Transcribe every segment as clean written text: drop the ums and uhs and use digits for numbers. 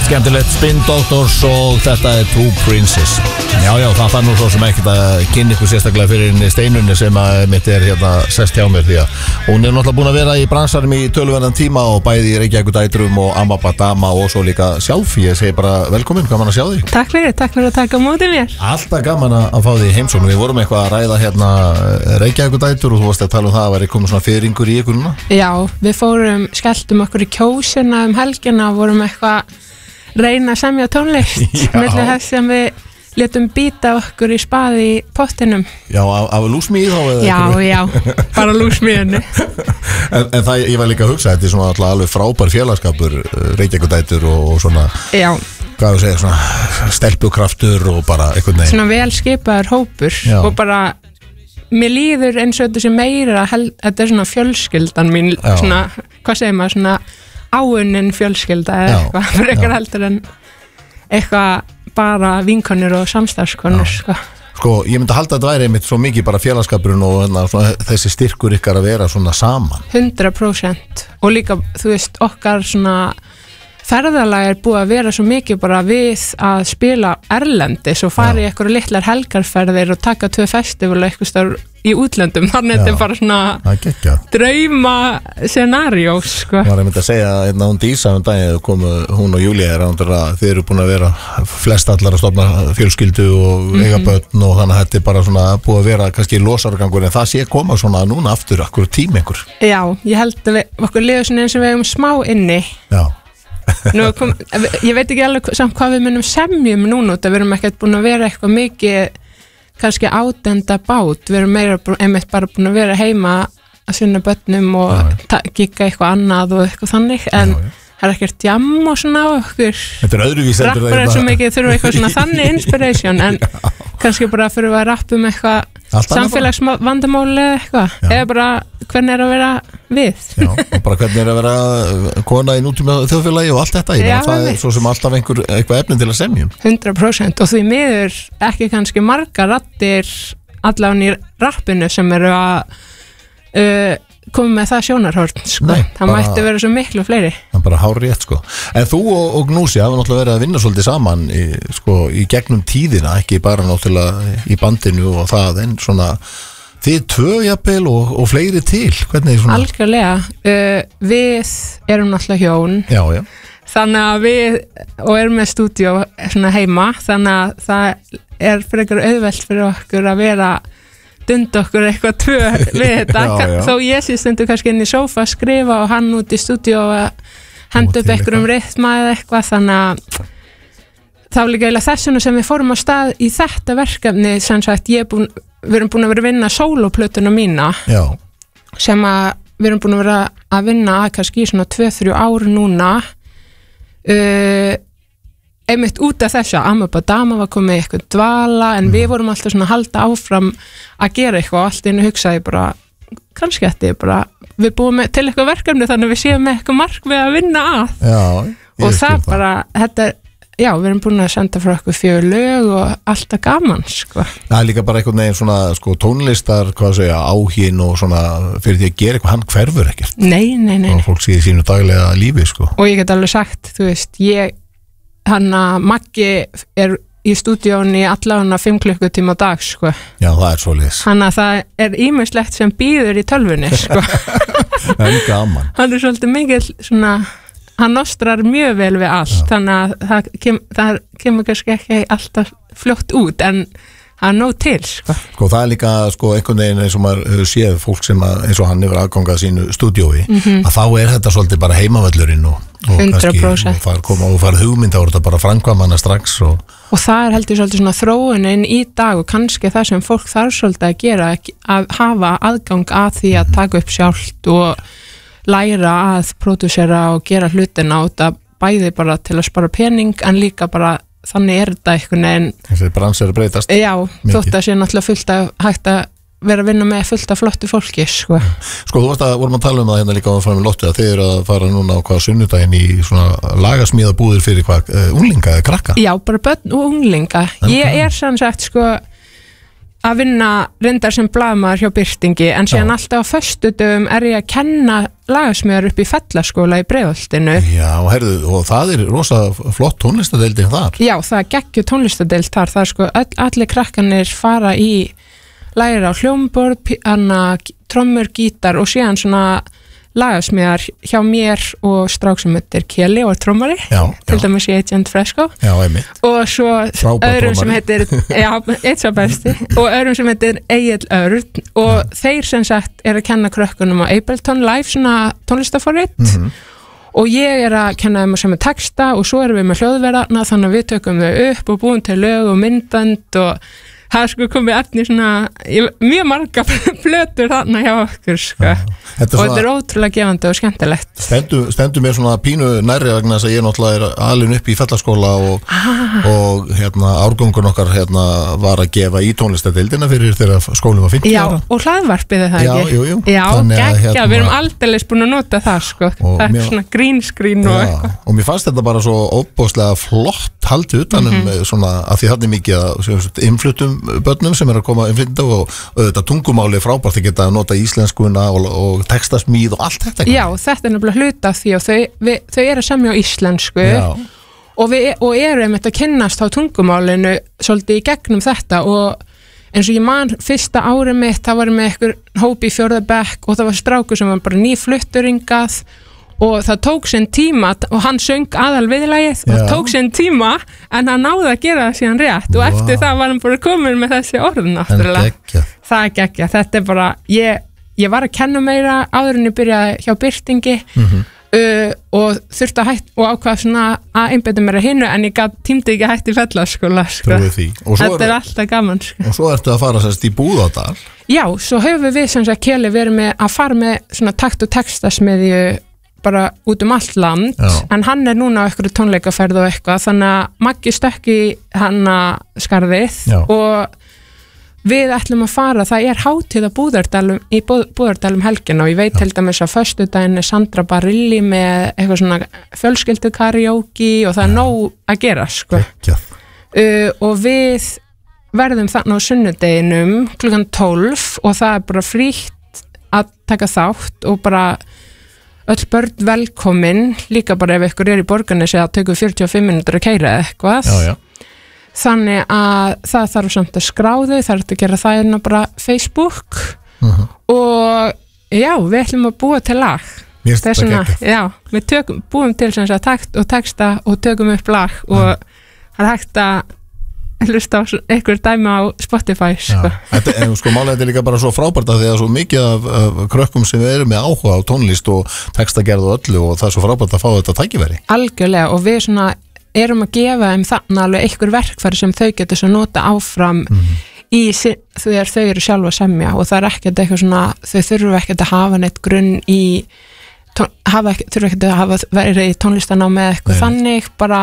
Skemmtilegt Spin Doctors og þetta Two Princes. Já, það fann nú svo sem ekkert að kynna ykkur sérstaklega fyrir Steinunni sem að mitt hérna sest hjá mér því að hún náttúrulega búin að vera í bransarum í töluverðan tíma og bæði í Reykjavíkur dætrum og Amma Badama og svo líka sjálf. Ég segi bara velkomin, gaman að sjá þig. Takk fyrir að taka á móti mér. Alltaf gaman að fá þig í heimsókn. Við vorum eitthvað að ræða hérna Reykjavíkur dætur og þú varst að tala það að væri komið svona fiðringur í ykkur núna. Já, við skelltum okkur í Kjósina helgina og vorum eitthvað reyna að semja tónlist milli þess sem við létum býta okkur í spaði í pottinum. Já, af lúsmíð þá eða? Já, bara lúsmíðinu. en það, ég var líka að hugsa, þetta er svona alveg frábær félagskapur, Reykjavíkudætur og svona, já, hvað þú segir, svona stelpukraftur og bara eitthvað neginn. Svona vel skipaður hópur, já. Og bara, mér líður eins og þetta sem meira, þetta er svona fjölskyldan mín, já. Svona, hvað segir maður, svona áunnin fjölskylda eða eitthvað, fyrir eitthvað heldur en eitthvað bara vinkonur og samstarfskonur, sko, ég myndi að halda að þetta væri einmitt svo mikið bara félagskapurinn og þessi styrkur ykkar að vera svona saman 100% og líka, þú veist, okkar svona ferðalag er búið að vera svo mikið bara við að spila erlendis og fara í eitthvað litlar helgarferðir og taka 2 festival og eitthvað starf í útlöndum, þannig að þetta er bara svona drauma scenario, sko. Var ég myndi að segja að hún Dísa daginn komu, hún og Júlía þið eru búin að vera flest allar að stofna fjölskyldu og eiga börn og þannig að þetta er bara svona búið að vera kannski losargangur en það sé koma svona núna aftur akkur tíma ykkur. Já, ég held að okkur liður svona eins og við hefum smá inni. Já. Ég veit ekki alveg samt hvað við munum semjum núna, við erum ekkert búin að vera eitthvað mikið kannski átenda bát, við erum meira einmitt bara búin að vera heima að sinna börnum og gigga eitthvað annað og eitthvað þannig, en það er ekkert jam og svona á okkur. Þetta er öðruvísi rappar er svo mikið, þurfa eitthvað svona þannig inspiration, en kannski bara fyrir að rappa eitthvað samfélagsvandamáli eða eitthvað, eða bara hvernig er að vera við. Já, og bara hvernig er að vera kona í nútíma þjóðfélagi og allt þetta, það er svo sem alltaf eitthvað efnin til að semjum. 100% og því miður ekki kannski margar raddir allavega í rappinu sem eru að koma með það sjónarhorn, sko. Nei, það mætti vera svo miklu fleiri. Það er bara hárrétt, sko. En þú og Gnúsi hafa náttúrulega verið að vinna svolítið saman í gegnum tíðina, ekki bara náttúrulega í bandinu og það, en svona þið tvö jafnvel og fleiri til, hvernig svona? Algjörlega, við erum náttúrulega hjón, já. Þannig að við, og erum með stúdíó svona heima, þannig að það er frekar auðvelt fyrir okkur að vera dunda okkur eitthvað tvö við þetta, þó ég sé stundu kannski inn í sófa að skrifa og hann út í stúdíó að henda upp einhverjum rytma eða eitthvað, þannig að það var líka eiginlega þessuna sem við fórum á stað í þetta verkefni, sem sagt við erum búin að vera að vinna sólóplötuna mína, já. Sem að við erum búin að vera að vinna kannski í svona 2-3 ár núna einmitt út af þessu að Amma Badama var komið í eitthvað dvala en við vorum alltaf svona að halda áfram að gera eitthvað og allt einu hugsaði bara kannski þetta er bara við búum til eitthvað verkefni þannig að við séum með eitthvað markmið að vinna að og það bara, þetta já, við erum búin að senda frá okkur 4 lög og alltaf gaman, sko. Það er líka bara einhvern veginn svona, sko, tónlistar, hvað segja, áhuginn og svona fyrir því að gera eitthvað, hann hverfur ekkert. Nei. Og fólk sé í sínu daglega lífi, sko. Og ég get alveg sagt, þú veist, Maggi er í stúdíónu í allavega 5 klukkutíma á dag, sko. Já, það er svoleiðis. Þannig að það er ýmislegt sem býður í tölvunni, sko. Það er gaman. Hann er svolítið mikið svona, hann nostrar mjög vel við allt, þannig að það kemur kannski ekki alltaf fljótt út, en það er nóg til, sko. Sko, það er líka, sko, einhvern veginn eins og maður hefur séð fólk sem eins og hann hefur aðgangað sínu stúdíói, að þá er þetta svolítið bara heimavöllurinn og 100%. Kannski og fara hugmynd þá er þetta bara framkvæmana strax og það er heldur svolítið svona þróunin í dag og kannski það sem fólk þarf svolítið að gera að hafa aðgang að því að taka upp sjálft og læra að pródúsera og gera hlutina og þetta bæði bara til að spara pening en líka bara þannig er þetta einhvern veginn þessi brans er að breytast já, þótt að sé náttúrulega fullt að hægt að vera að vinna með fullt af flottu fólki, sko. Sko, vorum að tala það hérna líka á fram í Lottu að þið eru að fara núna á hvað sunnudaginn í svona lagasmíðabúðir fyrir hvað, unglinga eða krakka? Já, bara börn og unglinga. Ég er sann sagt, sko, að vinna reyndar sem blaðmaður hjá Birtingi en síðan alltaf á föstudögum ég að kenna lagasmíðar upp í Fellaskóla í Breiðholtinu. Já, herðu, og það rosa flott tónlistadeildin þar. Já, það geggjuð tónlistadeild þar. Það sko allir krakkanir fara í læra á hljómborð, trommur, gítar og síðan svona lagasmíðar hjá mér og strák sem heitir Keli og trommari, til dæmis í Agent Fresco. Já, einmitt. Og svo öðrum sem heitir, eitt svo besti, og öðrum sem heitir Egill Örn og þeir sem sagt að kenna krökkunum á Ableton Live, svona tónlistaforrit og ég að kenna þeim sem texta og svo erum við með hljóðverðarna þannig að við tökum þau upp og búum til lög og myndbönd og það sko komið eftir svona mjög marga plötur þarna hjá okkur sko. Og þetta ótrúlega gefandi og skemmtilegt. Stendur mér svona pínu nærri vegna þess að ég náttúrulega alin upp í Fellaskóla og árgangun okkar var að gefa í tónlistadeildina fyrir þegar skólinn var 50 ára. Já, og hlaðvarpið það ekki? Jú. Já, geggja, við erum aldeilis búin að nota það sko. Það svona green screen og eitthvað. Og mér fannst þetta bara svo óbúslega flott haldið utanum svona að því það mikið að innfluttum börnum sem að koma innflytjenda og þetta tungumáli frábært að geta að nota íslenskuna og textasmíð og allt þetta. Já, þetta nefnilega hluta af því og þau að semja á íslensku og einmitt að kynnast á tungumálinu svolítið í gegnum þetta og eins og ég man fyrsta árið mitt, það var með einhver hóp í 4. bekk og það var strákur sem var bara nýfluttur hingað og það tók sinn tíma og hann söng aðalviðlagið og það tók sinn tíma en hann náði að gera það síðan rétt og eftir það var hann bara komin með þessi orð náttúrulega. Það geggja, þetta bara ég var að kenna meira áður en ég byrjaði hjá Birtingi og þurfti að hætta og ákvað svona að einbeita mér að hinu en ég tímdi ekki að hætta í Fellaskóla sko. Þetta alltaf gaman sko. Og svo ertu að fara sérst í Búðardal. Já, svo höfum við sem sagt Keli verið með að fara með svona takt og textasmiðju bara út allt land en hann núna á einhverju tónleikaferð og eitthvað þannig að Maggi stökk í skarðið og við ætlum að fara, það hátíð á Búðardalum helgina og ég veit til dæmis að föstudaginn Sandra Barilli með eitthvað svona fjölskyldu karaoke og það nóg að gera sko. Og við verðum þarna á sunnudeginum klukkan 12 og það bara frítt að taka þátt og bara öll börn velkomin, líka bara ef ykkur í Borgarnesi að tökum 45 minútur að keyra eitthvað. Þannig að það þarf samt að skráðu, það að gera það bara Facebook og já, við ætlum að búa til lag. Við búum til sem sagt takt og texta og tökum upp lag og það hægt að hlusta á einhver dæmi á Spotify sko. Málega þetta líka bara svo frábært að því að svo mikið af krökkum sem eru með áhuga á tónlist og textagerð og öllu og það svo frábært að fá þetta tækifæri. Algjörlega og við svona erum að gefa þannig alveg einhver verkfæri sem þau getur svo nota áfram þegar þau eru sjálfa að semja og það ekkert eitthvað svona, þau þurfa ekkert að hafa neitt grunn í þurfa ekkert að hafa verið í tónlistanámi eða eitthvað þannig, bara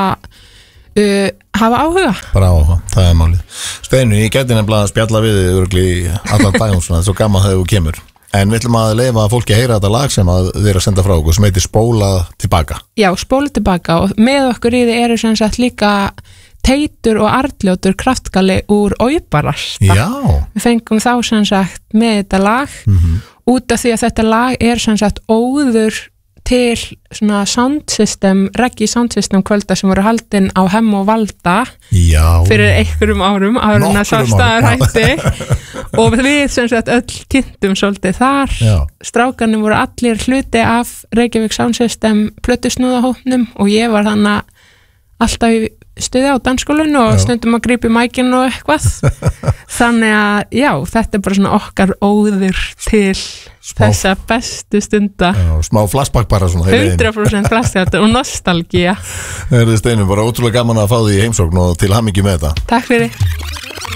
hafa áhuga. Bara áhuga, það málið. Steinu, ég geti nefnilega að spjalla við þig í allar dagum svona, þetta er svo gaman þegar þú kemur. En við ætlum að leyfa fólki að heyra þetta lag sem að þið að senda frá okkur sem heitir Spóla tilbaka. Já, Spóla tilbaka og með okkur í þið eru sem sagt líka Teitur og Arnljótur Kraftgali úr Óibarast. Já. Við fengum þá sem sagt með þetta lag út af því að þetta lag sem sagt óður til svona soundsystem, reggae soundsystem kvölda sem voru haldin á Hemm og Valda fyrir einhverjum árum áður en að Svarstaðar hætti og við sem sagt öll kynntum svolítið þar. Strákarnir voru allir hluti af Reykjavík Soundsystem plötusnúðahópnum og ég var þannig alltaf í stuði á dansskólinu og stundum að grípa í mækinn og eitthvað þannig að já, þetta bara svona okkar óður til þessa bestu stunda. Smá flashback bara svona 100% flashback og nostalgía. Steinu, bara ótrúlega gaman að fá því í heimsókn og til hamingju með þetta. Takk fyrir.